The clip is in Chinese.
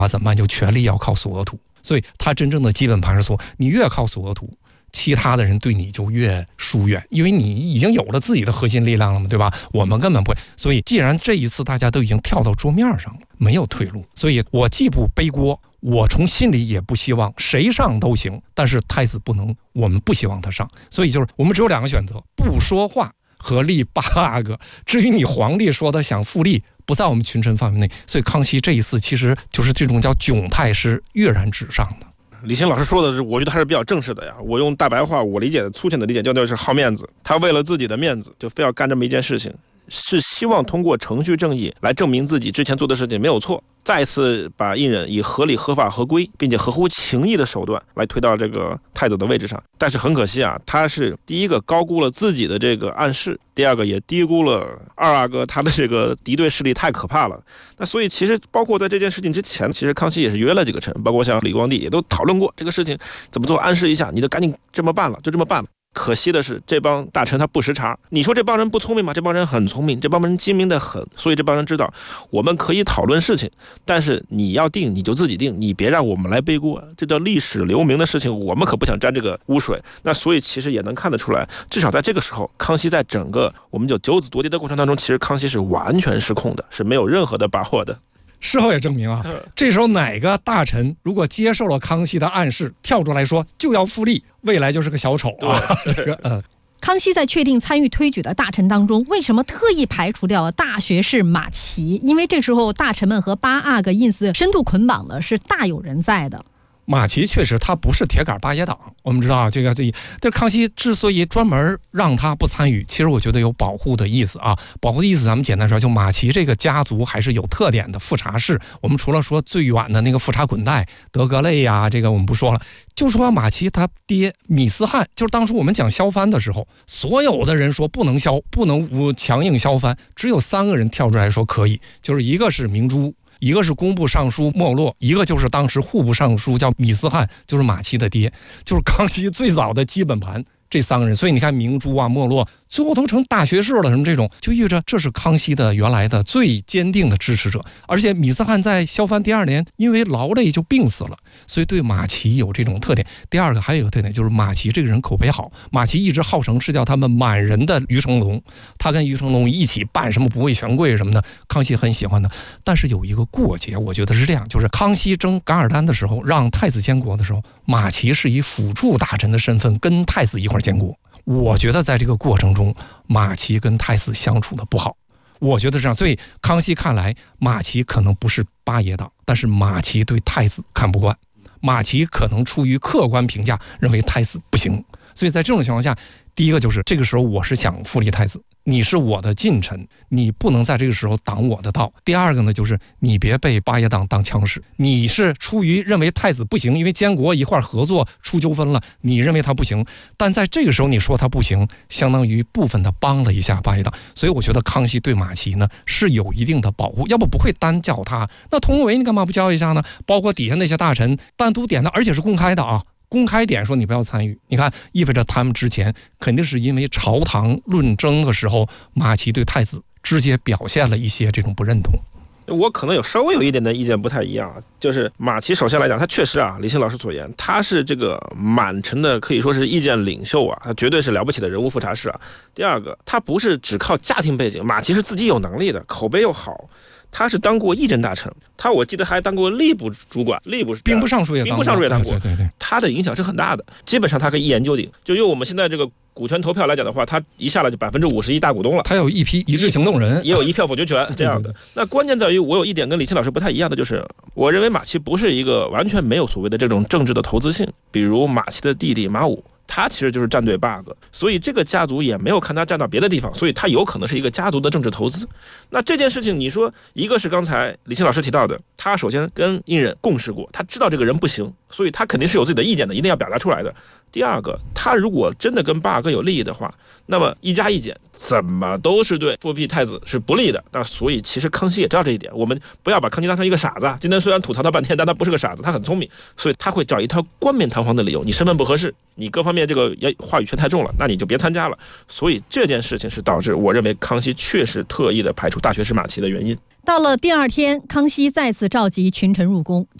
怎么办？就全力要靠索额图。所以他真正的基本盘是说，你越靠索额图，其他的人对你就越疏远，因为你已经有了自己的核心力量了嘛，对吧？我们根本不会。所以既然这一次大家都已经跳到桌面上了，没有退路，所以我既不背锅，我从心里也不希望谁上都行，但是太子不能，我们不希望他上。所以就是我们只有2个选择，不说话和立8个。至于你皇帝说的想复立，不在我们群臣范围内。所以康熙这一次其实就是这种叫窘态是跃然纸上的。 李欣老师说的是，我觉得还是比较正式的呀。我用大白话，我理解的粗浅的理解，就是好面子。他为了自己的面子，就非要干这么一件事情，是希望通过程序正义来证明自己之前做的事情没有错，再次把胤禛以合理、合法、合规，并且合乎情义的手段来推到这个太子的位置上。但是很可惜啊，他是第一个高估了自己的这个暗示，第二个也低估了二阿哥他的这个敌对势力太可怕了。那所以其实包括在这件事情之前，其实康熙也是约了几个臣，包括像李光地也都讨论过这个事情怎么做，暗示一下，你就赶紧这么办了，就这么办了。可惜的是，这帮大臣他不识茬。你说这帮人不聪明吗？这帮人很聪明，这帮人精明的很。所以这帮人知道，我们可以讨论事情，但是你要定你就自己定，你别让我们来背锅。这叫历史留名的事情，我们可不想沾这个污水。那所以其实也能看得出来，至少在这个时候，康熙在整个我们就九子夺嫡的过程当中，其实康熙是完全失控的，是没有任何的把握的。 事后也证明啊，这时候哪个大臣如果接受了康熙的暗示，跳出来说就要复立，未来就是个小丑啊。 康熙在确定参与推举的大臣当中，为什么特意排除掉了大学士马齐？因为这时候大臣们和8阿哥因此深度捆绑的是大有人在的。 马齐确实他不是铁杆八爷党，我们知道这个，但康熙之所以专门让他不参与，其实我觉得有保护的意思啊。保护的意思咱们简单说，就马齐这个家族还是有特点的富察氏。我们除了说最远的那个富察滚带德格类呀，这个我们不说了，就说马齐他爹米斯汉，就是当初我们讲削藩的时候，所有的人说不能削，不能强硬削藩，只有3个人跳出来说可以，就是一个是明珠，一个是工部尚书莫洛，一个就是当时户部尚书叫米斯汉，就是马齐的爹，就是康熙最早的基本盘。这3个人，所以你看明珠啊、莫洛，最后都成大学士了，什么这种，就意味着这是康熙的原来的最坚定的支持者。而且米斯汉在削藩第2年，因为劳累就病死了，所以对马齐有这种特点。第二个还有一个特点，就是马齐这个人口碑好，马齐一直号称是叫他们满人的于成龙，他跟于成龙一起办什么不畏权贵什么的，康熙很喜欢的。但是有一个过节，我觉得是这样，就是康熙征噶尔丹的时候，让太子监国的时候，马齐是以辅助大臣的身份跟太子一块监国。我觉得在这个过程中，马齐跟太子相处的不好，我觉得这样。所以康熙看来，马齐可能不是8爷党，但是马齐对太子看不惯，马齐可能出于客观评价认为太子不行。所以在这种情况下，第一个就是这个时候我是想复立太子，你是我的近臣，你不能在这个时候挡我的道。第二个呢，就是你别被8爷党当枪使，你是出于认为太子不行，因为监国一块合作出纠纷了，你认为他不行，但在这个时候你说他不行，相当于部分的帮了一下8爷党。所以我觉得康熙对马齐呢是有一定的保护，要不会单叫他。那佟维你干嘛不叫一下呢？包括底下那些大臣单独点的，而且是公开的啊，公开点说你不要参与。你看，意味着他们之前肯定是因为朝堂论争的时候，马齐对太子直接表现了一些这种不认同。 我可能稍微有一点的意见不太一样啊，就是马齐首先来讲，他确实啊，李欣老师所言，他是这个满臣的可以说是意见领袖啊，他绝对是了不起的人物富察氏啊。第二个，他不是只靠家庭背景，马齐是自己有能力的，口碑又好。他是当过议政大臣，我记得还当过吏部主管，吏部兵部尚书也当过，对， 他的影响是很大的。基本上他可以一言九鼎，就用我们现在这个股权投票来讲的话，他一下来就51%大股东了。 他有一批一致行动人， 也有1票否决权这样的。那关键在于，我有一点跟李欣老师不太一样的，就是我认为马齐不是一个完全没有所谓的这种政治的投资性，比如马齐的弟弟马武。他其实就是站队8个，所以这个家族也没有看他站到别的地方，所以他有可能是一个家族的政治投资。那这件事情，你说一个是刚才李欣老师提到的，他首先跟胤禛共事过，他知道这个人不行，所以他肯定是有自己的意见的，一定要表达出来的。第二个，他如果真的跟8个有利益的话，那么一加一减怎么都是对复辟太子是不利的。那所以其实康熙也知道这一点，我们不要把康熙当成一个傻子。今天虽然吐槽他半天，但他不是个傻子，他很聪明，所以他会找一套冠冕堂皇的理由，你身份不合适，你各方面这个话语权太重了，那你就别参加了。所以这件事情是导致我认为康熙确实特意的排除大学士马齐的原因。 到了第二天，康熙再次召集群臣入宫。